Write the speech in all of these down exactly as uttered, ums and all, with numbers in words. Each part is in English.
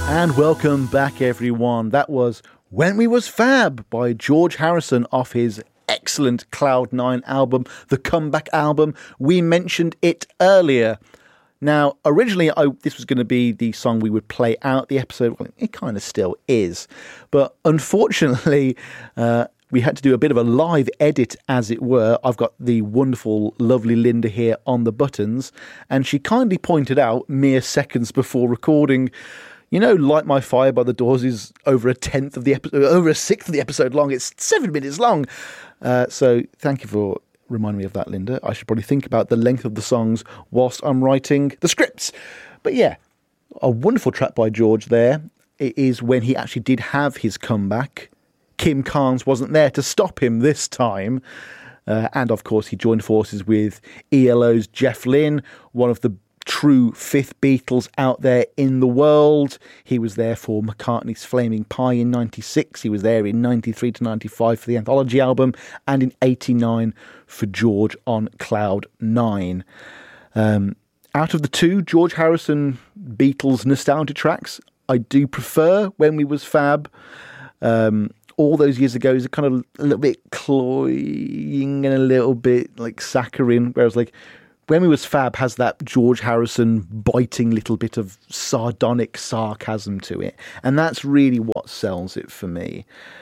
And welcome back, everyone. That was When We Was Fab by George Harrison off his excellent Cloud nine album, the Comeback album. We mentioned it earlier. Now, originally, I, this was going to be the song we would play out the episode. Well, it kind of still is. But unfortunately, uh, we had to do a bit of a live edit, as it were. I've got the wonderful, lovely Linda here on the buttons, and she kindly pointed out mere seconds before recording, you know, Light My Fire by The Doors is over a tenth of the episode, over a sixth of the episode long. It's seven minutes long. Uh, so thank you for reminding me of that, Linda. I should probably think about the length of the songs whilst I'm writing the scripts. But yeah, a wonderful track by George there. It is when he actually did have his comeback. Kim Carnes wasn't there to stop him this time. Uh, and of course, he joined forces with E L O's Jeff Lynne, one of the true fifth Beatles out there in the world. He was there for McCartney's Flaming Pie in ninety-six. He was there in ninety-three to ninety-five for the Anthology album, and in eighty-nine for George on Cloud nine. Um, out of the two George Harrison Beatles nostalgia tracks, I do prefer When We Was Fab. Um, all those years ago, is kind of a little bit cloying and a little bit like saccharine, whereas like When We Was Fab has that George Harrison biting little bit of sardonic sarcasm to it. And that's really what sells it for me.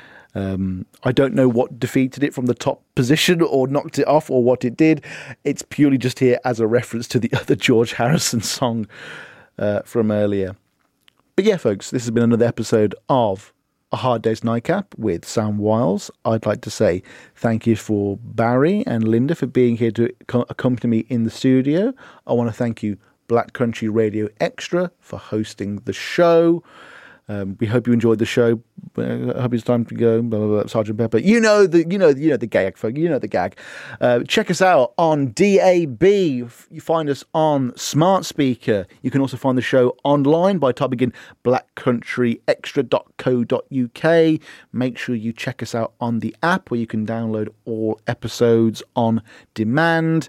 Um, I don't know what defeated it from the top position or knocked it off or what it did. It's purely just here as a reference to the other George Harrison song uh, from earlier. But yeah, folks, this has been another episode of A Hard Day's Nightcap with Sam Wiles. I'd like to say thank you for Barry and Linda for being here to co- accompany me in the studio. I want to thank you, Black Country Radio Extra, for hosting the show. Um, we hope you enjoyed the show. Uh, I hope it's time to go. Blah, blah, blah, Sergeant Pepper. You know the you know you know the gag, folks. You know the gag. Uh, check us out on D A B. You find us on Smart Speaker. You can also find the show online by typing in black country extra dot co dot uk. Make sure you check us out on the app where you can download all episodes on demand.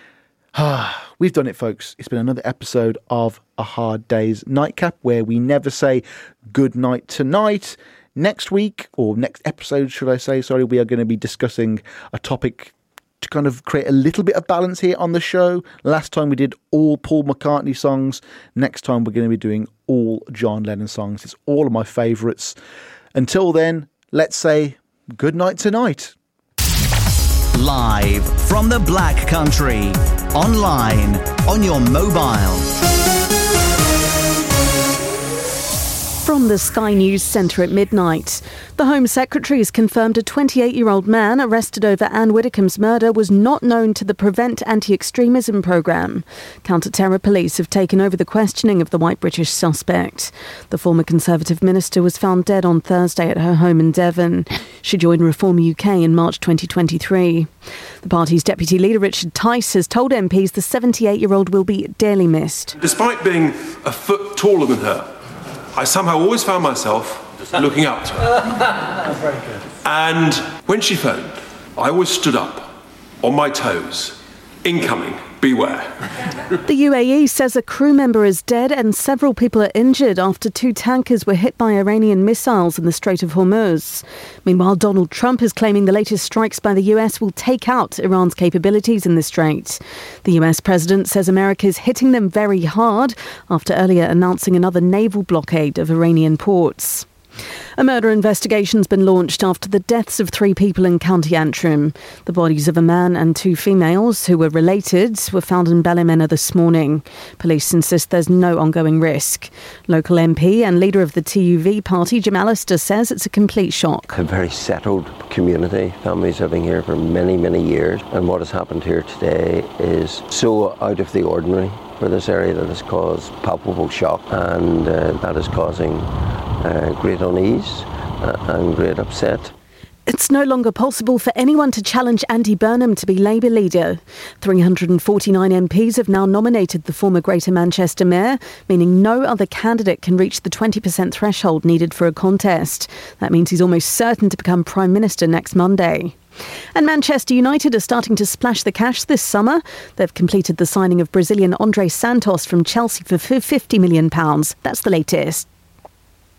We've done it, folks. It's been another episode of A Hard Day's Nightcap, where we never say good night tonight. Next week, or next episode, should I say, sorry, we are going to be discussing a topic to kind of create a little bit of balance here on the show. Last time we did all Paul McCartney songs. Next time we're going to be doing all John Lennon songs. It's all of my favourites. Until then, let's say good night tonight. Live from the Black Country, online, on your mobile. From the Sky News Centre at midnight, the Home Secretary has confirmed a twenty-eight-year-old man arrested over Anne Widdecombe's murder was not known to the Prevent Anti-Extremism programme. Counter-terror police have taken over the questioning of the white British suspect. The former Conservative minister was found dead on Thursday at her home in Devon. She joined Reform U K in March twenty twenty-three. The party's deputy leader, Richard Tice, has told M Ps the seventy-eight-year-old will be dearly missed. Despite being a foot taller than her, I somehow always found myself looking up to her. Very good. And when she phoned, I always stood up, on my toes. Incoming, beware. The U A E says a crew member is dead and several people are injured after two tankers were hit by Iranian missiles in the Strait of Hormuz. Meanwhile, Donald Trump is claiming the latest strikes by the U S will take out Iran's capabilities in the Strait. The U S president says America is hitting them very hard after earlier announcing another naval blockade of Iranian ports. A murder investigation's been launched after the deaths of three people in County Antrim. The bodies of a man and two females, who were related, were found in Ballymena this morning. Police insist there's no ongoing risk. Local M P and leader of the T U V party, Jim Allister, says it's a complete shock. A very settled community, families living here for many, many years. And what has happened here today is so out of the ordinary for this area that has caused palpable shock, and uh, that is causing uh, great unease uh, and great upset. It's no longer possible for anyone to challenge Andy Burnham to be Labour leader. three hundred forty-nine M Ps have now nominated the former Greater Manchester Mayor, meaning no other candidate can reach the twenty percent threshold needed for a contest. That means he's almost certain to become Prime Minister next Monday. And Manchester United are starting to splash the cash this summer. They've completed the signing of Brazilian André Santos from Chelsea for fifty million pounds. That's the latest.